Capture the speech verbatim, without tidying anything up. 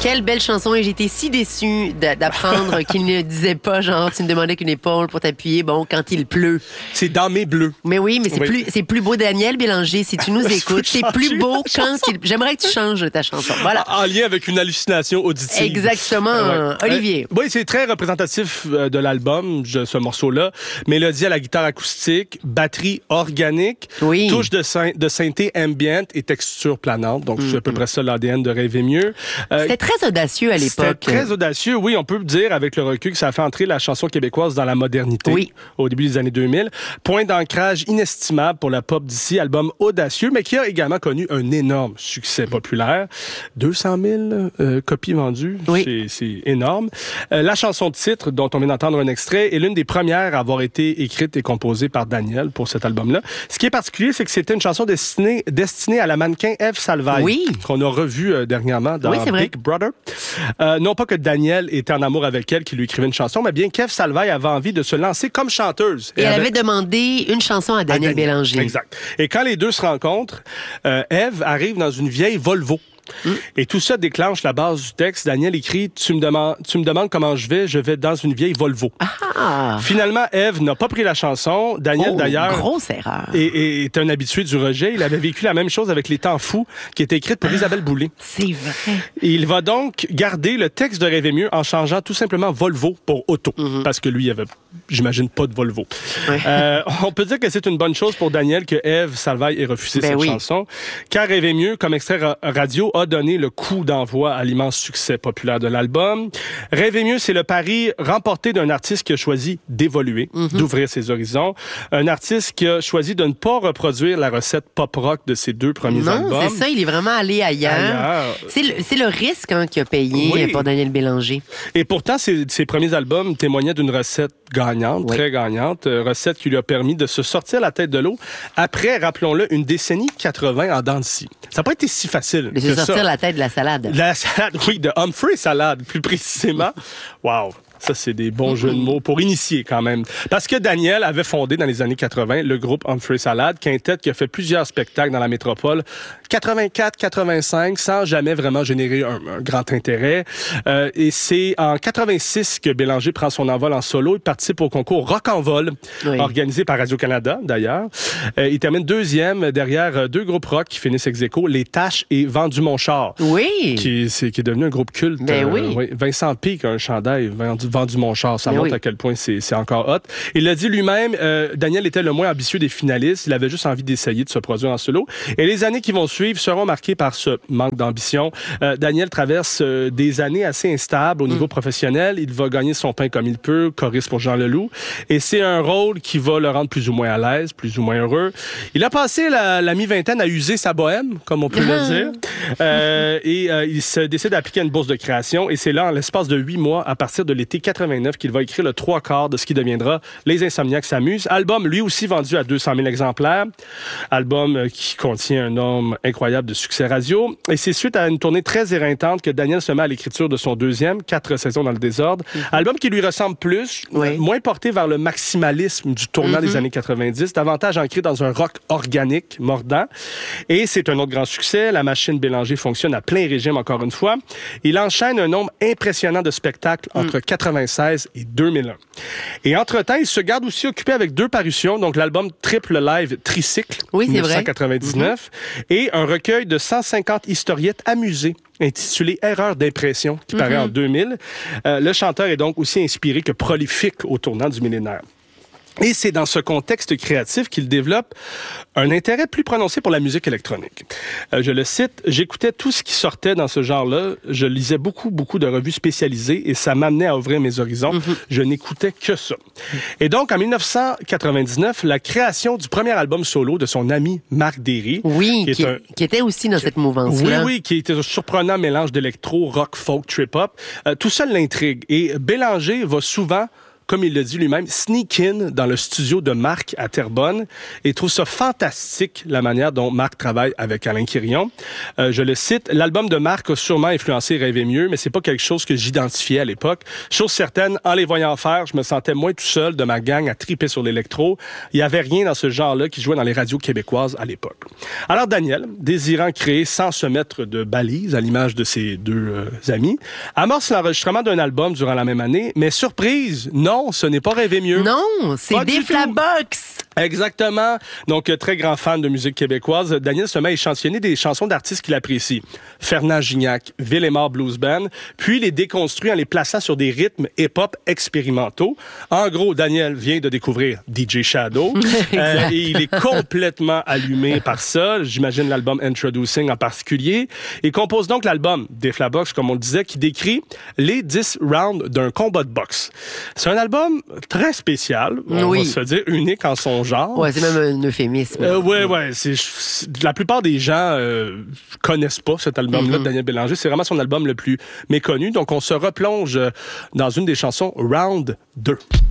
Quelle belle chanson et j'étais si déçue d'apprendre qu'il ne disait pas genre tu me demandais qu'une épaule pour t'appuyer bon quand il pleut. C'est dans mes bleus. Mais oui, mais c'est oui. plus c'est plus beau Daniel Bélanger si tu nous écoutes, c'est plus beau quand il j'aimerais que tu changes ta chanson. Voilà. En lien avec une hallucination auditive. Exactement. Ouais. Olivier. Euh, oui, c'est très représentatif de l'album ce morceau-là. Mélodie à la guitare acoustique, batterie organique, oui. touche de, syn- de synthé ambient et texture planante. Donc, mm-hmm. c'est à peu près ça l'A D N de Rêver mieux. Euh, C'était très audacieux à l'époque. C'était très audacieux, oui. On peut dire avec le recul que ça a fait entrer la chanson québécoise dans la modernité oui. au début des années deux mille. Point d'ancrage inestimable pour la pop d'ici, album audacieux, mais qui a également connu un énorme succès populaire. deux cent mille euh, copies vendues, oui. c'est, c'est énorme. Euh, la chanson de titre, dont on vient d'entendre un extrait, est l'une des premières à avoir été écrite et composée par Daniel pour cet album-là. Ce qui est particulier, c'est que c'était une chanson destinée, destinée à la mannequin Ève Salvaille, oui. qu'on a revue euh, dernièrement dans oui, Big Brother. Euh, non pas que Daniel était en amour avec elle qui lui écrivait une chanson, mais bien qu'Ève Salvaille avait envie de se lancer comme chanteuse. Et, et elle avait... avait demandé une chanson à Daniel, à Daniel Bélanger. Exact. Et quand les deux se rencontrent, euh, Ève arrive dans une vieille Volvo. Mm. Et tout ça déclenche la base du texte. Daniel écrit « Tu me demandes, tu me demandes comment je vais, je vais dans une vieille Volvo. Ah. » Finalement, Ève n'a pas pris la chanson. Daniel, oh, d'ailleurs, grosse erreur. Est, est un habitué du rejet. Il avait vécu la même chose avec Les Temps fous, qui était écrite pour ah, Isabelle Boulay. C'est vrai. Et il va donc garder le texte de Rêver mieux en changeant tout simplement Volvo pour Auto. Mm-hmm. Parce que lui, il avait, j'imagine, pas de Volvo. Ouais. Euh, on peut dire que c'est une bonne chose pour Daniel que Ève Salvaille ait refusé ben cette oui. chanson. Car Rêver mieux, comme extrait radio, a donné le coup d'envoi à l'immense succès populaire de l'album. Rêver mieux, c'est le pari remporté d'un artiste qui a choisi d'évoluer, mm-hmm. d'ouvrir ses horizons. Un artiste qui a choisi de ne pas reproduire la recette pop-rock de ses deux premiers non, albums. Non, c'est ça, il est vraiment allé ailleurs. ailleurs. C'est, le, c'est le risque hein, qu'il a payé oui. pour Daniel Bélanger. Et pourtant, ses, ses premiers albums témoignaient d'une recette gagnante, oui. très gagnante, euh, recette qui lui a permis de se sortir la tête de l'eau après, rappelons-le, une décennie quatre-vingts en dents de scie. Ça n'a pas été si facile de se sortir ça. la tête de la salade. La salade, oui, de Humphrey Salade, plus précisément. Wow! Ça, c'est des bons mm-hmm. jeux de mots pour initier quand même. Parce que Daniel avait fondé dans les années quatre-vingts le groupe Humphrey Salade, quintet qui a fait plusieurs spectacles dans la métropole, quatre-vingt-quatre quatre-vingt-cinq, sans jamais vraiment générer un, un grand intérêt. Euh, et c'est en quatre-vingt-six que Bélanger prend son envol en solo. Il participe au concours Rock en vol, oui. organisé par Radio-Canada d'ailleurs. Euh, il termine deuxième derrière deux groupes rock qui finissent ex aequo, Les Taches et Vendu mon char. Oui! Qui, c'est, qui est devenu un groupe culte. Ben euh, oui. oui. Vincent P. qui a un chandail, Vendu Vendu mon char, ça Mais montre oui. à quel point c'est, c'est encore hot. Il l'a dit lui-même, euh, Daniel était le moins ambitieux des finalistes. Il avait juste envie d'essayer de se produire en solo. Et les années qui vont suivre seront marquées par ce manque d'ambition. Euh, Daniel traverse euh, des années assez instables au niveau mm. professionnel. Il va gagner son pain comme il peut, choriste pour Jean Leloup. Et c'est un rôle qui va le rendre plus ou moins à l'aise, plus ou moins heureux. Il a passé la, la mi-vingtaine à user sa bohème, comme on peut le dire. Euh, et euh, il se décide d'appliquer une bourse de création. Et c'est là, en l'espace de huit mois, à partir de l'été quatre-vingt-neuf, qu'il va écrire le trois quarts de ce qui deviendra Les Insomniaques s'amusent. Album, lui aussi, vendu à deux cent mille exemplaires. Album qui contient un nombre incroyable de succès radio. Et c'est suite à une tournée très éreintante que Daniel se met à l'écriture de son deuxième, Quatre saisons dans le désordre. Mm-hmm. Album qui lui ressemble plus, oui. moins porté vers le maximalisme du tournant mm-hmm. des années quatre-vingt-dix, davantage ancré dans un rock organique, mordant. Et c'est un autre grand succès. La machine Bélanger fonctionne à plein régime, encore une fois. Il enchaîne un nombre impressionnant de spectacles mm. entre quatre-vingt-seize et deux mille un. Et entre-temps, il se garde aussi occupé avec deux parutions, donc l'album triple live Tricycle, oui, c'est dix-neuf cent quatre-vingt-dix-neuf, mm-hmm. et un recueil de cent cinquante historiettes amusées intitulé Erreur d'impression, qui mm-hmm. paraît en deux mille. Euh, le chanteur est donc aussi inspiré que prolifique au tournant du millénaire. Et c'est dans ce contexte créatif qu'il développe un intérêt plus prononcé pour la musique électronique. Euh, je le cite, « J'écoutais tout ce qui sortait dans ce genre-là. Je lisais beaucoup, beaucoup de revues spécialisées et ça m'amenait à ouvrir mes horizons. Mm-hmm. Je n'écoutais que ça. » Et donc, en dix-neuf cent quatre-vingt-dix-neuf, la création du premier album solo de son ami Marc Derry. Oui, qui, qui, est un, qui était aussi dans qui, cette mouvance-là. Oui, oui, qui était un surprenant mélange d'électro, rock, folk, trip-hop. Euh, tout ça l'intrigue. Et Bélanger va souvent comme il le dit lui-même, sneak in dans le studio de Marc à Terrebonne et trouve ça fantastique, la manière dont Marc travaille avec Alain Quirion. Euh, je le cite, « L'album de Marc a sûrement influencé Rêver mieux, mais c'est pas quelque chose que j'identifiais à l'époque. Chose certaine, en les voyant faire, je me sentais moins tout seul de ma gang à triper sur l'électro. Il y avait rien dans ce genre-là qui jouait dans les radios québécoises à l'époque. » Alors Daniel, désirant créer sans se mettre de balises, à l'image de ses deux euh, amis, amorce l'enregistrement d'un album durant la même année, mais surprise, non, ce n'est pas Rêver mieux. Non, c'est Déflabox. Exactement. Donc, très grand fan de musique québécoise, Daniel se met à échantillonner des chansons d'artistes qu'il apprécie. Fernand Gignac, Villemort Blues Band, puis les déconstruit en les plaçant sur des rythmes hip-hop expérimentaux. En gros, Daniel vient de découvrir D J Shadow euh, et il est complètement allumé par ça. J'imagine l'album Introducing en particulier. Il compose donc l'album Déflabox, comme on le disait, qui décrit les dix rounds d'un combat de boxe. C'est un album très spécial, on oui. va se dire unique en son genre. Ouais, c'est même un euphémisme. Euh, ouais, ouais. C'est, c'est, la plupart des gens euh, connaissent pas cet album-là mm-hmm. de Daniel Bélanger. C'est vraiment son album le plus méconnu. Donc, on se replonge dans une des chansons, Round deux.